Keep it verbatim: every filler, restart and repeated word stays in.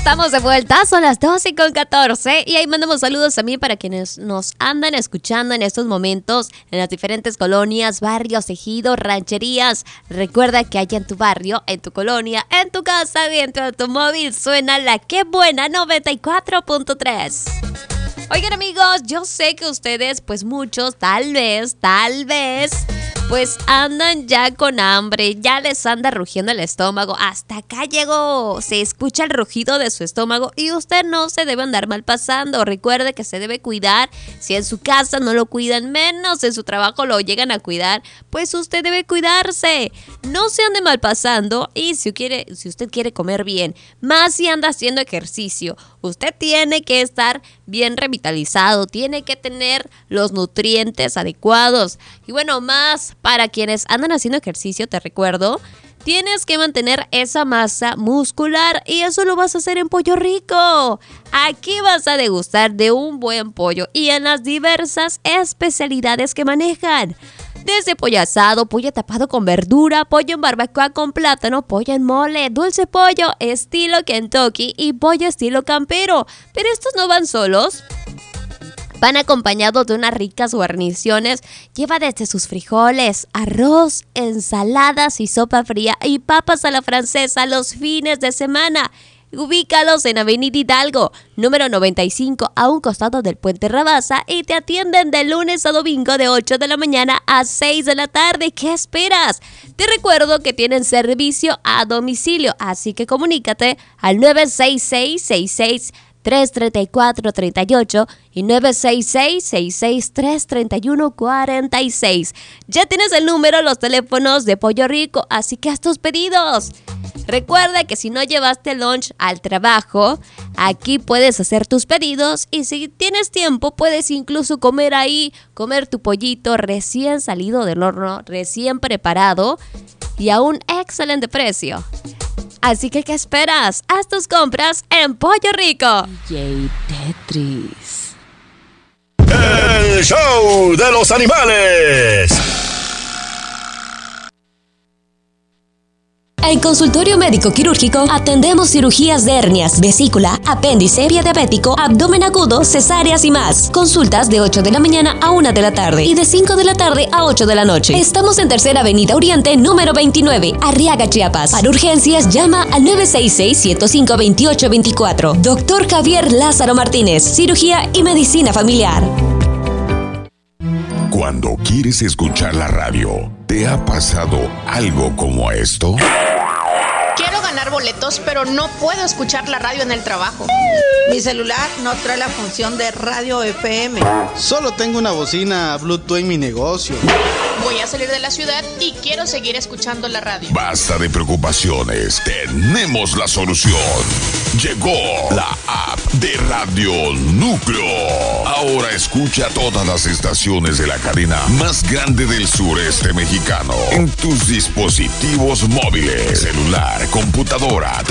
estamos de vuelta, son las doce con catorce y ahí mandamos saludos también para quienes nos andan escuchando en estos momentos en las diferentes colonias, barrios, ejidos, rancherías. Recuerda que allá en tu barrio, en tu colonia, en tu casa y en tu automóvil suena la Qué Buena noventa y cuatro punto tres. Oigan amigos, yo sé que ustedes, pues muchos, tal vez, tal vez, pues andan ya con hambre, ya les anda rugiendo el estómago. Hasta acá llegó, se escucha el rugido de su estómago y usted no se debe andar mal pasando. Recuerde que se debe cuidar. Si en su casa no lo cuidan, menos en su trabajo lo llegan a cuidar, pues usted debe cuidarse. No se ande mal pasando y si, quiere, si usted quiere comer bien, más si anda haciendo ejercicio, usted tiene que estar bien revitalizado, tiene que tener los nutrientes adecuados. Y bueno, más para quienes andan haciendo ejercicio, te recuerdo, tienes que mantener esa masa muscular y eso lo vas a hacer en Pollo Rico. Aquí vas a degustar de un buen pollo y en las diversas especialidades que manejan. Desde pollo asado, pollo tapado con verdura, pollo en barbacoa con plátano, pollo en mole, dulce pollo estilo Kentucky y pollo estilo campero. Pero estos no van solos. Van acompañados de unas ricas guarniciones. Lleva desde sus frijoles, arroz, ensaladas y sopa fría y papas a la francesa los fines de semana. Ubícalos en Avenida Hidalgo, número noventa y cinco, a un costado del Puente Rabasa y te atienden de lunes a domingo de ocho de la mañana a seis de la tarde. ¿Qué esperas? Te recuerdo que tienen servicio a domicilio, así que comunícate al nueve seis seis, seis seis tres tres cuatro tres ocho y nueve seis seis, seis seis tres, tres uno cuatro seis. Ya tienes el número, los teléfonos de Pollo Rico, así que haz tus pedidos. Recuerda que si no llevaste lunch al trabajo, aquí puedes hacer tus pedidos y si tienes tiempo puedes incluso comer ahí, comer tu pollito recién salido del horno, recién preparado y a un excelente precio. Así que, ¿qué esperas? Haz tus compras en Pollo Rico. D J Tetris. El show de los animales. En Consultorio Médico Quirúrgico atendemos cirugías de hernias, vesícula, apéndice, pie diabético, abdomen agudo, cesáreas y más. Consultas de ocho de la mañana a una de la tarde y de cinco de la tarde a ocho de la noche. Estamos en Tercera Avenida Oriente, número veintinueve, Arriaga, Chiapas. Para urgencias, llama al nueve seis seis, uno cero cinco, dos ocho dos cuatro. Doctor Javier Lázaro Martínez, Cirugía y Medicina Familiar. Cuando quieres escuchar la radio, ¿te ha pasado algo como esto? Quiero ganar boletos, pero no puedo escuchar la radio en el trabajo. Mi celular no trae la función de radio F M. Solo tengo una bocina Bluetooth en mi negocio. Voy a salir de la ciudad y quiero seguir escuchando la radio. Basta de preocupaciones, tenemos la solución. Llegó la app de Radio Núcleo. Ahora escucha todas las estaciones de la cadena más grande del sureste mexicano en tus dispositivos móviles, celular, computadora,